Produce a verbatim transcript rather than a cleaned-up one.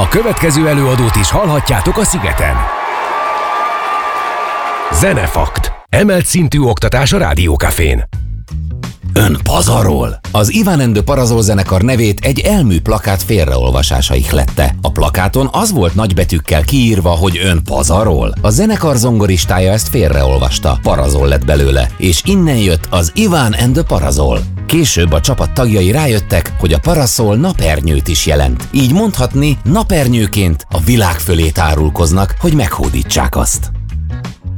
következő előadót is hallhatjátok a Szigeten. Zenefakt. Emelt szintű oktatás a Rádiókafén. Ön pazarol? Az Iván and the Parazol zenekar nevét egy elmű plakát félreolvasása ihlette. A plakáton az volt nagybetűkkel kiírva, hogy ön pazarol. A zenekar zongoristája ezt félreolvasta, Parazol lett belőle, és innen jött az Iván and the Parazol. Később a csapat tagjai rájöttek, hogy a paraszol napernyőt is jelent. Így mondhatni, napernyőként a világ fölé tárulkoznak, hogy meghódítsák azt.